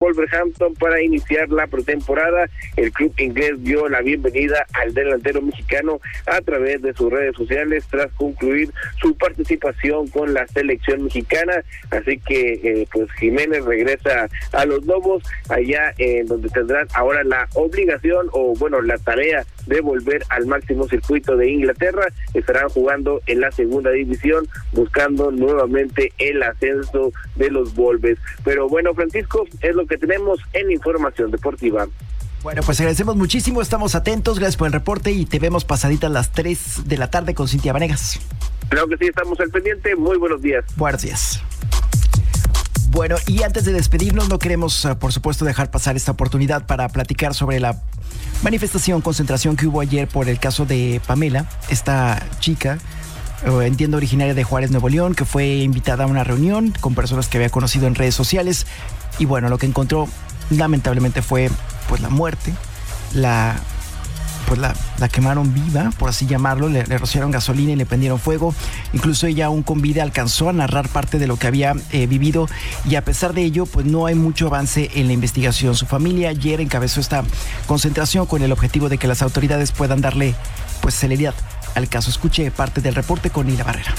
Wolverhampton para iniciar la pretemporada. El club inglés dio la bienvenida al delantero mexicano a través de sus redes sociales tras concluir su participación con la selección mexicana. Así que pues Jiménez regresa a los Lobos, allá en donde tendrán ahora la obligación o bueno la tarea de volver al máximo circuito de Inglaterra. Estarán jugando en la segunda división, buscando nuevamente el ascenso de los Wolves. Pero bueno, Francisco, es lo que tenemos en información deportiva. Bueno, pues agradecemos muchísimo, estamos atentos, gracias por el reporte y te vemos pasaditas las 3 de la tarde con Cintia Vanegas. Claro que sí, estamos al pendiente, muy buenos días. Buenos días. Bueno, y antes de despedirnos, no queremos, por supuesto, dejar pasar esta oportunidad para platicar sobre la concentración que hubo ayer por el caso de Pamela, esta chica, entiendo originaria de Juárez, Nuevo León, que fue invitada a una reunión con personas que había conocido en redes sociales. Y bueno, lo que encontró lamentablemente fue pues la muerte, la quemaron viva, por así llamarlo, le rociaron gasolina y le prendieron fuego. Incluso ella aún con vida alcanzó a narrar parte de lo que había vivido y a pesar de ello, pues no hay mucho avance en la investigación. Su familia ayer encabezó esta concentración con el objetivo de que las autoridades puedan darle pues celeridad al caso. Escuche parte del reporte con Nila Barrera.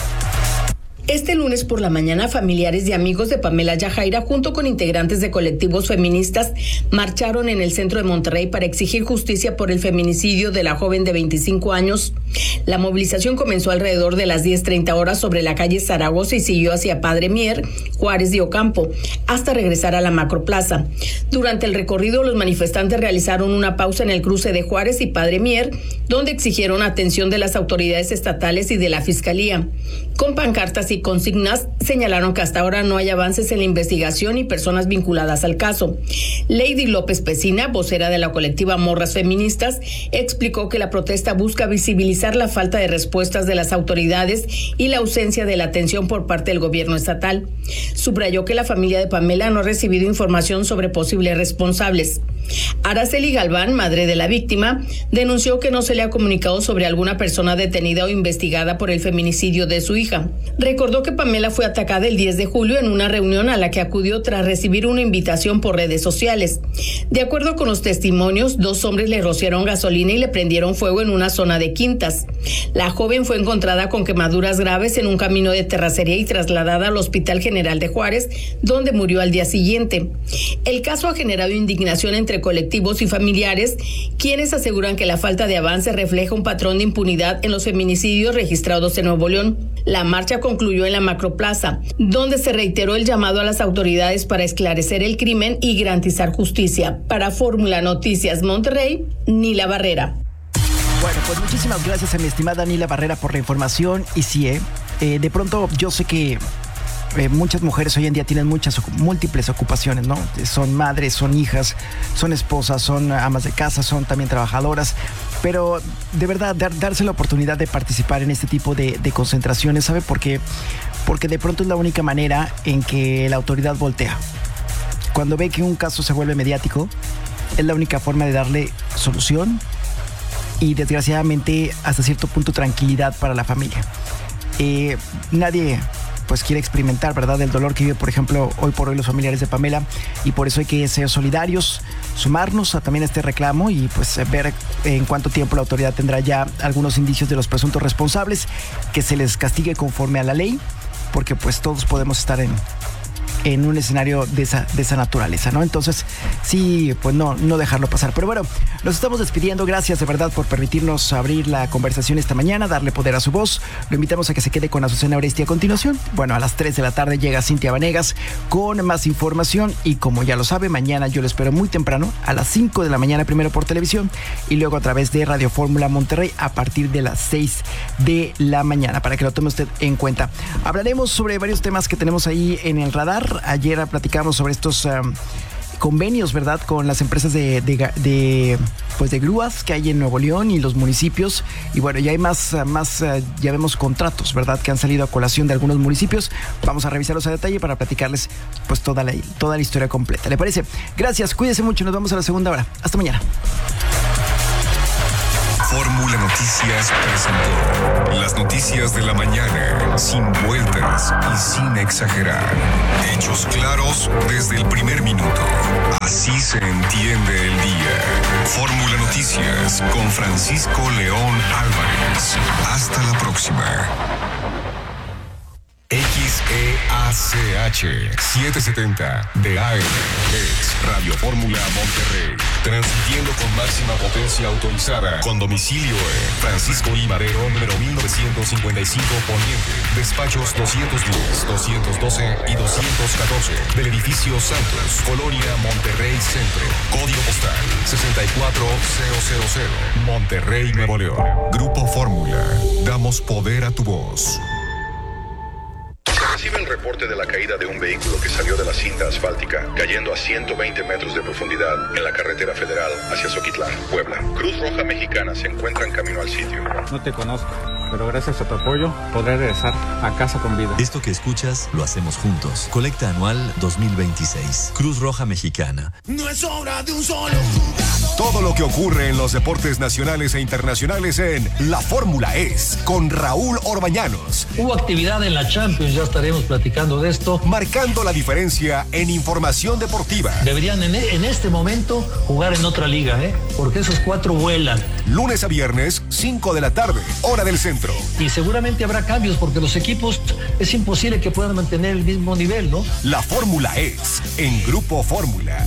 Este lunes por la mañana, familiares y amigos de Pamela Yajaira, junto con integrantes de colectivos feministas, marcharon en el centro de Monterrey para exigir justicia por el feminicidio de la joven de 25 años. La movilización comenzó alrededor de las 10:30 horas sobre la calle Zaragoza y siguió hacia Padre Mier, Juárez de Ocampo, hasta regresar a la Macroplaza. Durante el recorrido, los manifestantes realizaron una pausa en el cruce de Juárez y Padre Mier, donde exigieron atención de las autoridades estatales y de la Fiscalía. Con pancartas y consignas señalaron que hasta ahora no hay avances en la investigación y personas vinculadas al caso. Lady López Pesina, vocera de la colectiva Morras Feministas, explicó que la protesta busca visibilizar la falta de respuestas de las autoridades y la ausencia de la atención por parte del gobierno estatal. Subrayó que la familia de Pamela no ha recibido información sobre posibles responsables. Araceli Galván, madre de la víctima, denunció que no se le ha comunicado sobre alguna persona detenida o investigada por el feminicidio de su hija. Recordó que Pamela fue atacada el 10 de julio en una reunión a la que acudió tras recibir una invitación por redes sociales. De acuerdo con los testimonios, 2 hombres le rociaron gasolina y le prendieron fuego en una zona de quintas. La joven fue encontrada con quemaduras graves en un camino de terracería y trasladada al Hospital General de Juárez, donde murió al día siguiente. El caso ha generado indignación entre colectivos y familiares, quienes aseguran que la falta de avance refleja un patrón de impunidad en los feminicidios registrados en Nuevo León. La marcha concluyó en la Macroplaza, donde se reiteró el llamado a las autoridades para esclarecer el crimen y garantizar justicia. Para Fórmula Noticias Monterrey, Nila Barrera. Bueno, pues muchísimas gracias a mi estimada Nila Barrera por la información. Y sí, de pronto yo sé que muchas mujeres hoy en día tienen múltiples ocupaciones, ¿no? Son madres, son hijas, son esposas, son amas de casa, son también trabajadoras. Pero de verdad, darse la oportunidad de participar en este tipo de concentraciones, ¿sabe por qué? Porque de pronto es la única manera en que la autoridad voltea. Cuando ve que un caso se vuelve mediático, es la única forma de darle solución y desgraciadamente hasta cierto punto tranquilidad para la familia. Nadie pues quiere experimentar, ¿verdad?, el dolor que vive, por ejemplo, hoy por hoy los familiares de Pamela, y por eso hay que ser solidarios, sumarnos a también este reclamo y pues ver en cuánto tiempo la autoridad tendrá ya algunos indicios de los presuntos responsables, que se les castigue conforme a la ley, porque pues todos podemos estar en un escenario de esa naturaleza, ¿no? Entonces, sí, pues no dejarlo pasar. Pero bueno, nos estamos despidiendo. Gracias de verdad por permitirnos abrir la conversación esta mañana, darle poder a su voz. Lo invitamos a que se quede con Azucena Oresti a continuación. Bueno, a las 3 de la tarde llega Cintia Vanegas con más información y como ya lo sabe, mañana yo lo espero muy temprano, a las 5 de la mañana, primero por televisión y luego a través de Radio Fórmula Monterrey a partir de las 6 de la mañana, para que lo tome usted en cuenta. Hablaremos sobre varios temas que tenemos ahí en el radar. Ayer platicamos sobre estos convenios, ¿verdad?, con las empresas de grúas que hay en Nuevo León y los municipios. Y bueno, ya hay más ya vemos contratos, ¿verdad?, que han salido a colación de algunos municipios. Vamos a revisarlos a detalle para platicarles pues toda la historia completa. ¿Le parece? Gracias, cuídese mucho, nos vemos a la segunda hora. Hasta mañana. Fórmula Noticias presentó las noticias de la mañana, sin vueltas y sin exagerar. Hechos claros desde el primer minuto Así se entiende el día. Fórmula Noticias con Francisco León Álvarez. Hasta la próxima. XEACH 770 de AM es Radio Fórmula Monterrey, transmitiendo con máxima potencia autorizada, con domicilio en Francisco I. Madero, número 1955 Poniente, despachos 210, 212 y 214 del edificio Santos, Colonia Monterrey Centro, código postal 64000, Monterrey, Nuevo León. Grupo Fórmula, damos poder a tu voz. Recibe el reporte de la caída de un vehículo que salió de la cinta asfáltica, cayendo a 120 metros de profundidad en la carretera federal hacia Zoquitlán, Puebla. Cruz Roja Mexicana se encuentra en camino al sitio. No te conozco, pero gracias a tu apoyo podré regresar a casa con vida. Esto que escuchas lo hacemos juntos. Colecta anual 2026. Cruz Roja Mexicana. No es obra de un solo jugador. Todo lo que ocurre en los deportes nacionales e internacionales en La Fórmula Es con Raúl Orbañanos. Hubo actividad en la Champions, ya estaremos platicando de esto. Marcando la diferencia en información deportiva. Deberían en este momento jugar en otra liga, porque esos 4 vuelan. Lunes a viernes, 5 de la tarde, hora del centro. Y seguramente habrá cambios porque los equipos es imposible que puedan mantener el mismo nivel, ¿no? La Fórmula Es en Grupo Fórmula.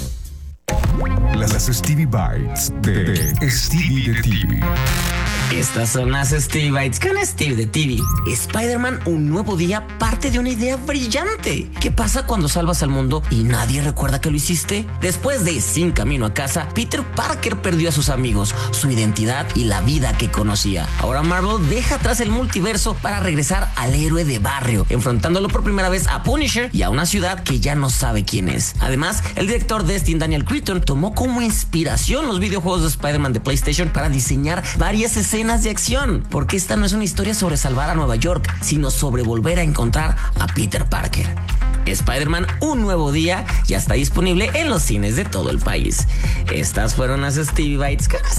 Las Stevie Bites de Stevie de TV. Estas son las Stevie Bites con Steve de TV. Spider-Man, un nuevo día, parte de una idea brillante. ¿Qué pasa cuando salvas al mundo y nadie recuerda que lo hiciste? Después de Sin Camino a Casa, Peter Parker perdió a sus amigos, su identidad y la vida que conocía. Ahora Marvel deja atrás el multiverso para regresar al héroe de barrio, enfrentándolo por primera vez a Punisher y a una ciudad que ya no sabe quién es. Además, el director Destin Daniel Cretton tomó como inspiración los videojuegos de Spider-Man de PlayStation para diseñar varias escenas de acción, porque esta no es una historia sobre salvar a Nueva York, sino sobre volver a encontrar a Peter Parker. Spider-Man, un nuevo día, ya está disponible en los cines de todo el país. Estas fueron las Stevie Bites con